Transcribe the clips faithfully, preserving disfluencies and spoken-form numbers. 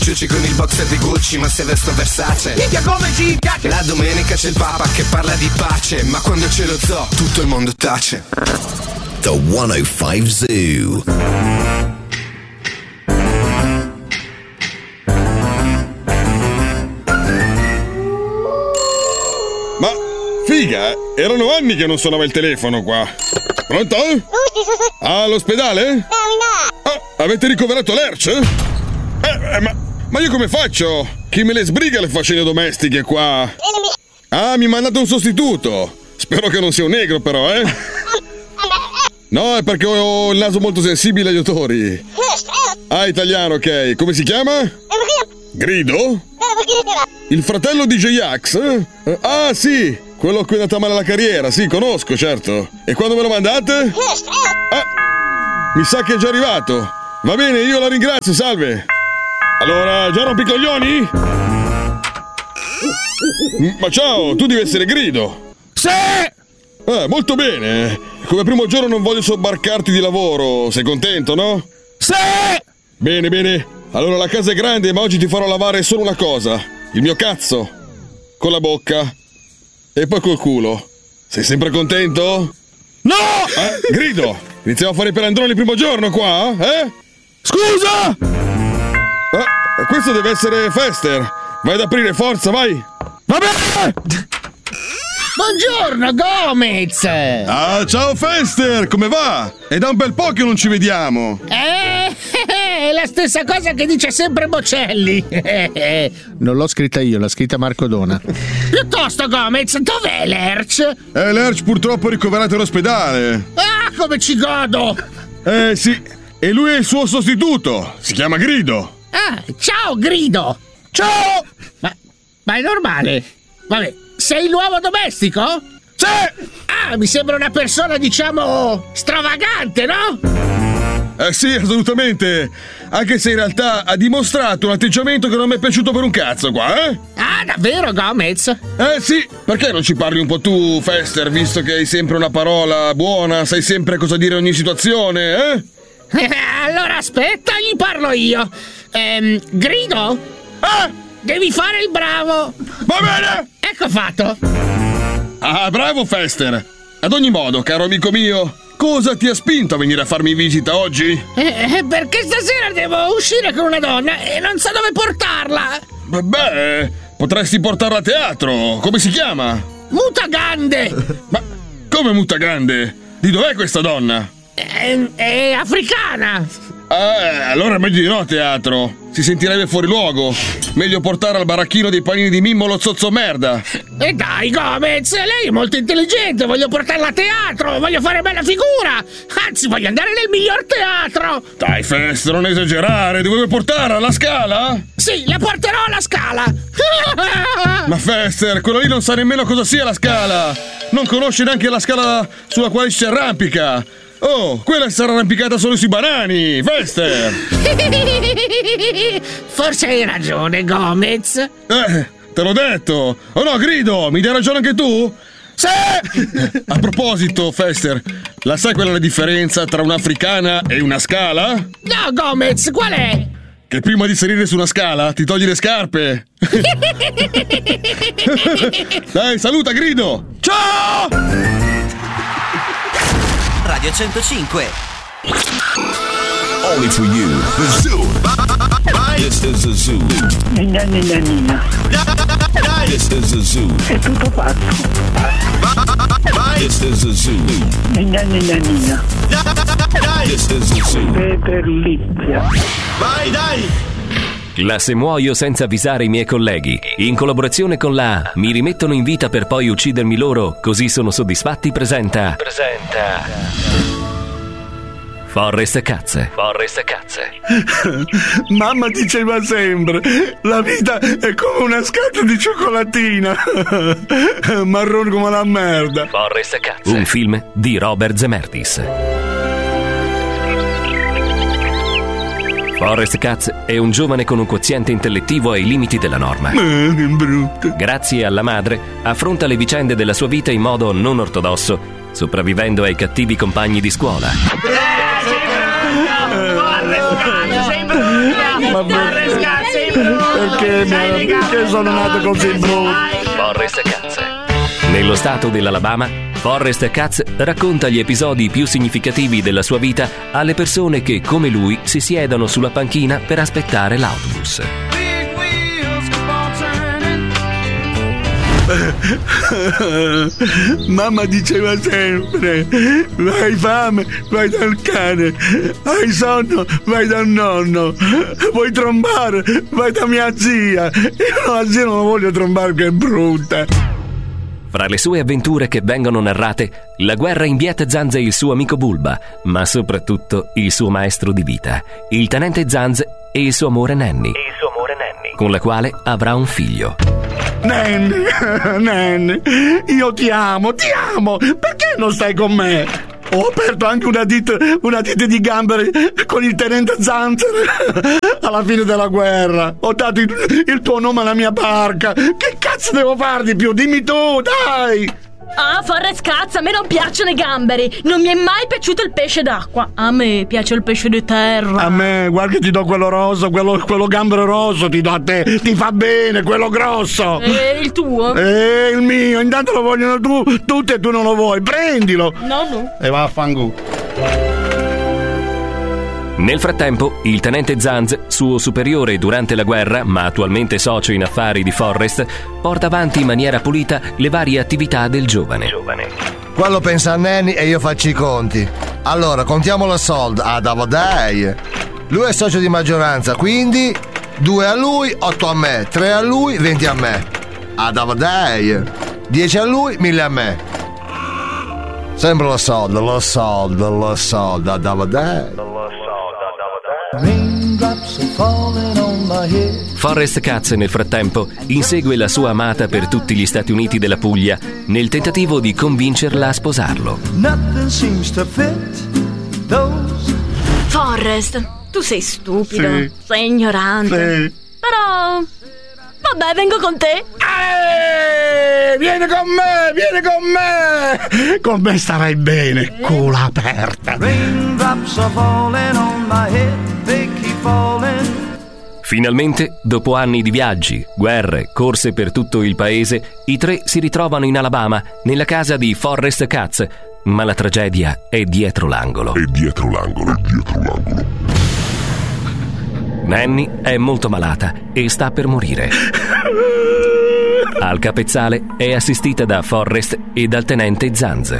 Ciuci con il boxer di Gucci, ma se vesto Versace. Minchia come ci piace. La domenica c'è il Papa che parla di pace, ma quando c'è lo zoo tutto il mondo tace. The centocinque Zoo. Ma figa, erano anni che non suonava il telefono qua. Pronto? Ah, all'ospedale? Ah, avete ricoverato Lerch? Eh, eh, ma, ma io come faccio? Chi me le sbriga le faccende domestiche qua? Ah, mi mandate un sostituto. Spero che non sia un negro però, eh? No, è perché ho il naso molto sensibile agli odori. Ah, italiano, ok. Come si chiama? Grido? Il fratello di J-Ax? Ah, sì, quello a cui è andata male la carriera, sì, conosco, certo. E quando me lo mandate? Ah, mi sa che è già arrivato. Va bene, io la ringrazio, salve. Allora, già rompi i coglioni? Ma ciao, tu devi essere Grido. Sì! Ah, molto bene. Come primo giorno non voglio sobbarcarti di lavoro, sei contento, no? Sì! Bene, bene. Allora la casa è grande, ma oggi ti farò lavare solo una cosa. Il mio cazzo. Con la bocca. E poi col culo. Sei sempre contento? No! Eh, Grido, iniziamo a fare i pelandroni il primo giorno qua, eh? Scusa! Eh, questo deve essere Fester. Vai ad aprire, forza, vai! Va bene! Buongiorno, Gomez! Ah, ciao Fester, come va? È da un bel po' che non ci vediamo. Eh, è la stessa cosa che dice sempre Bocelli. Non l'ho scritta io, l'ha scritta Marco Dona. Piuttosto, Gomez, dov'è Lerch? Eh, Lerch purtroppo è ricoverato all'ospedale. Ah, come ci godo! Eh, sì, e lui è il suo sostituto. Si chiama Grido. Ah, ciao, Grido! Ciao! Ma, ma è normale? Vabbè. Sei il nuovo domestico? Sì! Ah, mi sembra una persona, diciamo, stravagante, no? Eh sì, assolutamente. Anche se in realtà ha dimostrato un atteggiamento che non mi è piaciuto per un cazzo qua, eh? Ah, davvero, Gomez? Eh sì, perché non ci parli un po' tu, Fester, visto che hai sempre una parola buona, sai sempre cosa dire in ogni situazione, eh? Allora aspetta, gli parlo io. Ehm, Grido? Ah! Devi fare il bravo! Va bene! Ecco fatto! Ah, bravo Fester! Ad ogni modo, caro amico mio, cosa ti ha spinto a venire a farmi visita oggi? Eh, perché stasera devo uscire con una donna e non so dove portarla! Beh, potresti portarla a teatro! Come si chiama? Mutagande! Ma come Mutagande? Di dov'è questa donna? È, è africana! Eh, allora è meglio di no a teatro. Si sentirebbe fuori luogo. Meglio portare al baracchino dei panini di Mimmo lo zozzo merda. E dai, Gomez, lei è molto intelligente. Voglio portarla a teatro. Voglio fare bella figura. Anzi, voglio andare nel miglior teatro. Dai, Fester, non esagerare. Dove vuoi portarla? Alla Scala? Sì, la porterò alla Scala. Ma Fester, quello lì non sa nemmeno cosa sia la Scala. Non conosce neanche la scala sulla quale si arrampica. Oh, quella sarà arrampicata solo sui banani, Fester! Forse hai ragione, Gomez. Eh, te l'ho detto! Oh no, Grido, mi dai ragione anche tu? Sì! A proposito, Fester, la sai qual è la differenza tra un'africana e una scala? No, Gomez, qual è? Che prima di salire su una scala ti togli le scarpe! Dai, saluta, Grido! Ciao! Radio centocinque. Only for you, the zoo. This is the zoo. Nina, nina, nina. This is the zoo. È tutto fatto. This is the zoo. Nina, nina, nina. This is the zoo. Peter Lizia. Vai, dai! La Se muoio senza avvisare i miei colleghi, in collaborazione con la Mi rimettono in vita per poi uccidermi loro, così sono soddisfatti, presenta Presenta Forrest Cazze. Forrest Cazze. Mamma diceva sempre, la vita è come una scatola di cioccolatina, marrone come la merda. Forrest Cazze. Un film di Robert Zemeckis. Forrest Cazze è un giovane con un quoziente intellettivo ai limiti della norma. Eh, che brutto. Grazie alla madre, affronta le vicende della sua vita in modo non ortodosso, sopravvivendo ai cattivi compagni di scuola. Eh, sei brutto! Forrest Cazze, sei brutto! Ma Forrest Cazzo, sei brutto. Perché, Sei perché sono nato così brutto? Forrest Cazz. Nello stato dell'Alabama, Forrest Cazz racconta gli episodi più significativi della sua vita alle persone che, come lui, si siedono sulla panchina per aspettare l'autobus. Mamma diceva sempre: hai fame, vai dal cane, hai sonno, vai dal nonno, vuoi trombare, vai da mia zia. Io la zia non la voglio trombare, che è brutta. Fra le sue avventure che vengono narrate, la guerra in Viet-Zanz e il suo amico Bulba, ma soprattutto il suo maestro di vita, il tenente Zanz e il suo amore Nanny, il suo amore Nanny, con la quale avrà un figlio. Nanny, Nanny, io ti amo, ti amo, perché non stai con me? Ho aperto anche una ditta, una ditta di gamberi con il tenente Zanz alla fine della guerra. Ho dato il, il tuo nome alla mia barca. Che cazzo devo fare di più? Dimmi tu, dai! Ah, Forrest Cazzo, a me non piacciono i gamberi. Non mi è mai piaciuto il pesce d'acqua. A me piace il pesce di terra. A me, guarda che ti do quello rosso, quello, quello gambero rosso, ti do a te. Ti fa bene, quello grosso. E il tuo? E il mio, intanto lo vogliono tu, tutti e tu non lo vuoi. Prendilo. No, no. E va a fanculo. Nel frattempo, il tenente Zanz, suo superiore durante la guerra, ma attualmente socio in affari di Forrest, porta avanti in maniera pulita le varie attività del giovane. Quello pensa a Nanny e io faccio i conti. Allora, contiamo la soldi. Ah, dai. Lui è socio di maggioranza, quindi due a lui, otto a me, tre a lui, venti a me. Ah, dai. dieci a lui, mille a me. Sempre lo soldo, lo soldo, lo soldo, ah, dai. Forrest Cazz, nel frattempo, insegue la sua amata per tutti gli Stati Uniti della Puglia nel tentativo di convincerla a sposarlo. Forrest, tu sei stupido, Sì. sei ignorante. Sì. Però, vabbè, vengo con te. Eh, vieni con me, vieni con me. Con me starai bene, culo aperta. Finalmente, dopo anni di viaggi, guerre, corse per tutto il paese, i tre si ritrovano in Alabama, nella casa di Forrest Cazz, ma la tragedia è dietro l'angolo. È dietro l'angolo, è dietro l'angolo. Nanny è molto malata e sta per morire. Al capezzale è assistita da Forrest e dal tenente Zanz.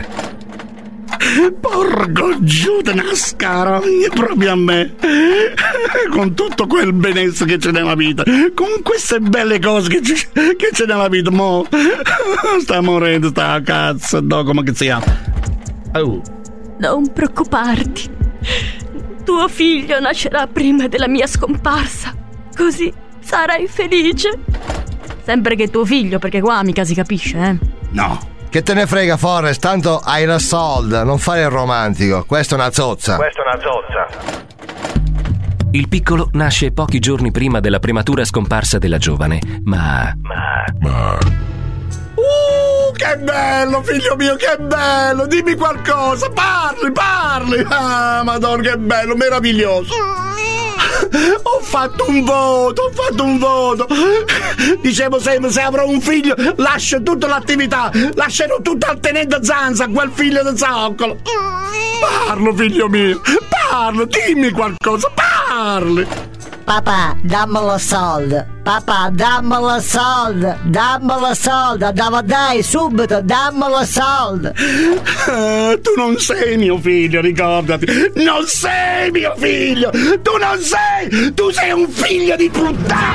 Porco giù di nascara, proprio a me. Con tutto quel benessere che c'è nella vita, con queste belle cose che c'è, che c'è nella vita, mo sta morendo, sta a cazzo, no, come che si chiama? Oh. Non preoccuparti. Tuo figlio nascerà prima della mia scomparsa. Così sarai felice. Sempre che tuo figlio, perché qua mica si capisce, eh? No. Che te ne frega, Forrest, tanto hai la solda, non fare il romantico. Questa è una zozza. Questa è una zozza. Il piccolo nasce pochi giorni prima della prematura scomparsa della giovane, ma... Ma... Ma... Uh, che bello, figlio mio, che bello! Dimmi qualcosa, parli, parli! Ah, madonna, che bello, meraviglioso! Ho fatto un voto, ho fatto un voto! Dicevo sempre, se avrò un figlio, lascio tutta l'attività, lascerò tutto al tenente Zanza, quel figlio di zoccolo! Parlo, figlio mio, parlo, dimmi qualcosa, parli! Papà, dammelo soldo. Papà, dammelo soldo. Dammelo soldo. Dava dai, subito, dammelo soldo. Uh, tu non sei mio figlio, ricordati. Non sei mio figlio. Tu non sei. Tu sei un figlio di puttana.